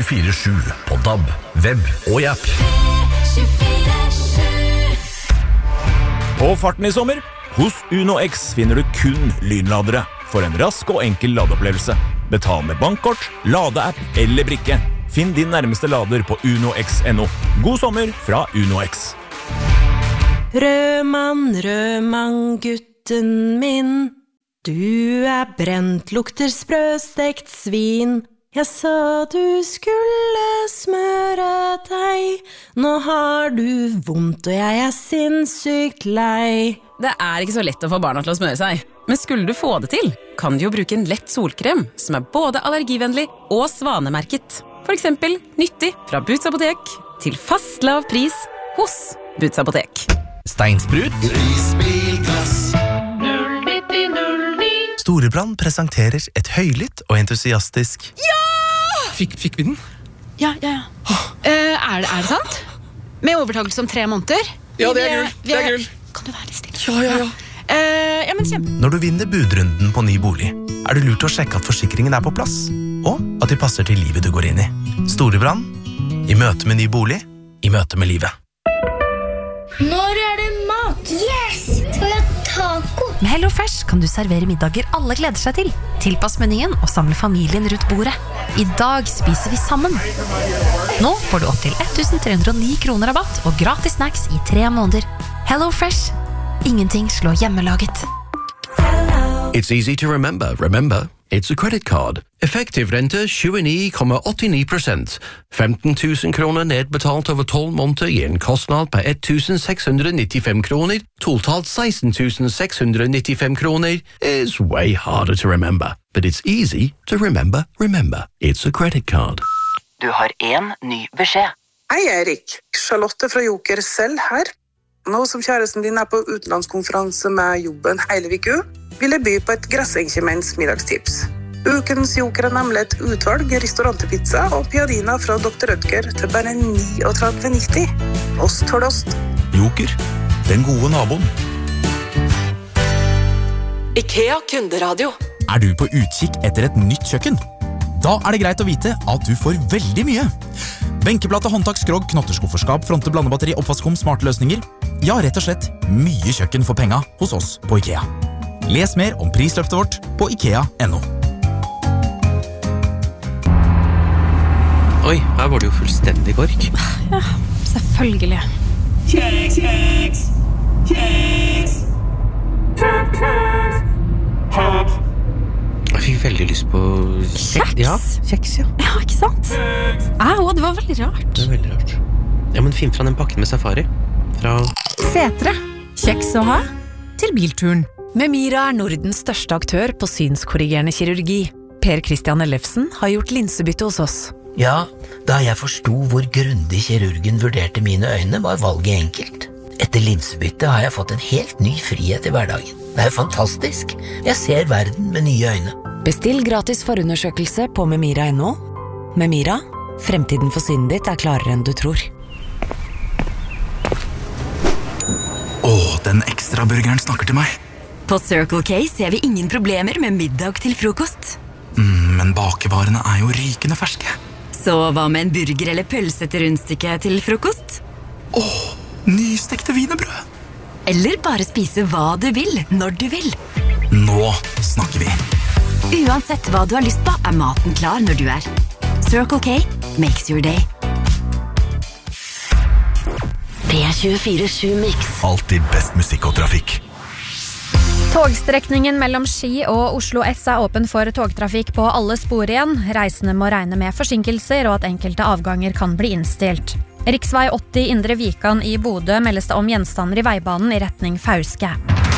24/7 på DAB, web og i app. På farten i sommer, hos Uno X finner du kun lynladere for en rask og enkel ladeopplevelse. Betal med bankkort, ladeapp eller brikke. Finn din nærmeste lader på unox.no. God sommer fra Uno X. Rødmann, gutten min. Du brent, lukter sprøstekt svin. Jeg sa du skulle smøre deg. Nå har du vondt, og jeg sinnssykt lei. Det ikke så lett å få barna til å smøre seg. Men skulle du få det til, kan du jo bruke en lett solkrem som både allergivennlig og svanemerket. For eksempel nyttig fra Boots Apotek til fast lav pris hos Boots Apotek. Steinsprut. Prisbilglass 09009. Storebrand presenterer et høylytt og entusiastisk. Fikk vi den? Ja. Er det sant? Med overtakelse om 3 måneder? Ja, det gull. Det gull. Kan du være litt stille? Ja. Ja, men kjempe. Når du vinner budrunden på ny bolig, det lurt å sjekke at forsikringen på plass, og at de passer til livet du går inn i. Storebrand, i møte med ny bolig, i møte med livet. Når det mat? Yes! Skal vi ha taco? Med Hello Fresh kan du servere middager alle gleder seg til. Tilpass menyen og samle familien rundt bordet. I dag spiser vi sammen. Nå får du opp til 1309 kroner rabatt og gratis snacks i 3 måneder. Hello Fresh. Ingenting slår hjemmelaget. It's easy to remember. Remember, it's a credit card. Effektiv rente 29,89%. 15 000 kroner nedbetalt over 12 måneder i en kostnad på 1.695 kroner. Totalt 16.695 kroner is way harder to remember. But it's easy to remember. Remember, it's a credit card. Du har en ny beskjed. Hei Erik, Charlotte fra Joker selv her. Nå som kjæresten din på utenlandskonferanse med jobben hele viku, vil jeg by på et grassenkjemens middagstips. Ukens Joker nemlig et utvalg restaurantpizza og piadina fra Dr. Rødger til bare 39,90. Ost for ost. Joker, den gode naboen. IKEA kunderadio. Du på utkikk etter et nytt kjøkken? Da det greit å vite at du får veldig mye. Benkeplate, håndtak, skrog, knotterskufferskap, fronte, blandebatteri, oppvaskkom, smarte løsninger. Ja, rett og slett mye kjøkken for penga hos oss på IKEA. Les mer om prisløftet vårt på IKEA.no. Oi, her var det jo fullstendig kork. Ja, selvfølgelig. Kjeks. Jeg fikk veldig lyst på Kjeks? Ja, kjeks, ja. Ja, ikke sant? Det var veldig rart. Det veldig rart. Ja, men finn fra den pakken med safari. Fra Setre. Kjeks å ha til bilturen. Memira Nordens største aktør på synskorrigerende kirurgi. Per Christian Ellefsen har gjort linsebytte hos oss. Ja, da jeg forstod hvor grundig kirurgen vurderte mine øyne, var valget enkelt. Etter linsebytte har jeg fått en helt ny frihet i hverdagen. Det jo fantastisk. Jeg ser verden med nye øyne. Bestill gratis forundersøkelse på memira.no. Memira, fremtiden for synet ditt klarere enn du tror. Den ekstra burgeren snakker til meg. På Circle K ser vi ingen problemer med middag til frokost. Men bakevarene jo rykende ferske. Så hva med en burger eller pølse til rundstykke til frokost? Nystekte wienerbrød. Eller bare spise hva du vil, når du vil. Nå snakker vi. Uansett hva du har lyst på, maten klar når du Circle K makes your day. P24/7 Mix. Alltid best musikk og trafikk. Togstrekningen mellom Ski og Oslo S åpen for togtrafikk på alle spor igjen. Reisende må regne med forsinkelser og at enkelte avganger kan bli innstilt. Riksvei 80 Indre Vikan i Bodø meldes det om gjenstander i veibanen i retning Fauske.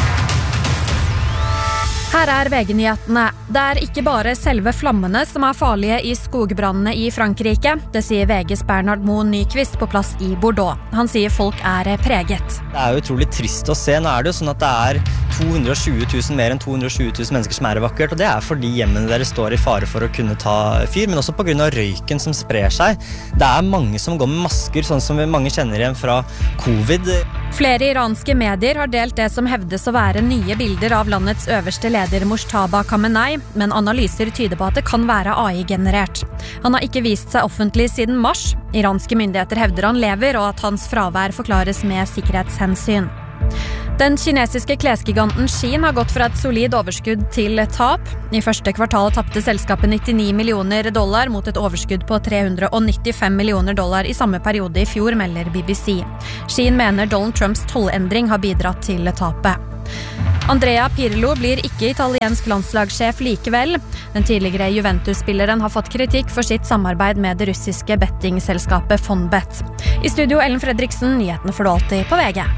Her VG-nyhetene. Det ikke bare selve flammene som farlige i skogbrannene i Frankrike. Det sier VGs Bernard Moe Nyquist på plass i Bordeaux. Han sier folk preget. Det jo utrolig trist å se. Nå det jo sånn at det 220 000, mer enn 220 000 mennesker som evakuert, og det fordi hjemmene deres står i fare for å kunne ta fyr, men også på grunn av røyken som sprer seg. Det mange som går med masker, sånn som mange kjenner igjen fra covid. Flere iranske medier har delt det som hevdes å være nye bilder av landets øverste leder Mojtaba Khamenei, men analyser tyder på at det kan være AI-generert. Han har ikke vist seg offentlig siden mars. Iranske myndigheter hevder han lever, og at hans fravær forklares med sikkerhetshensyn. Den kinesiske klesgiganten Shein har gått fra et solid overskudd til tap. I første kvartal tapte selskapet $99 millioner mot et overskudd på $395 millioner i samme periode i fjor, melder BBC. Shein mener Donald Trumps tollendring har bidratt til tapet. Andrea Pirlo blir ikke italiensk landslagssjef likevel. Den tidligere Juventus-spilleren har fått kritikk for sitt samarbeid med det russiske bettingselskapet Fonbet. I studio Ellen Fredriksen, nyhetene får du alltid på VG.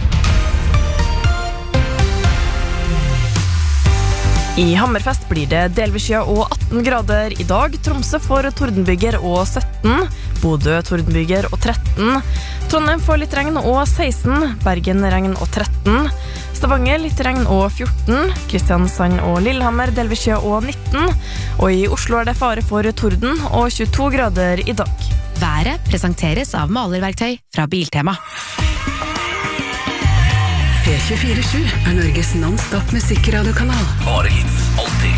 I Hammerfest blir det delvis skya og 18 grader i dag. Tromsø får tordenbyger og 17. Bodø tordenbyger og 13. Trondheim får litt regn og 16. Bergen regn og 13. Stavanger litt regn og 14. Kristiansand og Lillehammer delvis skya og 19. Og i Oslo det fare for torden og 22 grader i dag. Været presenteres av malerverktøy fra Biltema. P24/7 Norges non-stop musikradiokanal. Bare hits, alltid.